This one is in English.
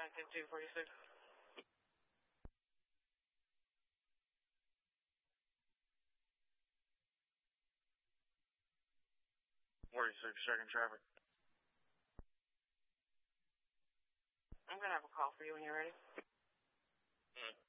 back in 246. 46, checking traffic. I'm going to have a call for you when you're ready. Mm.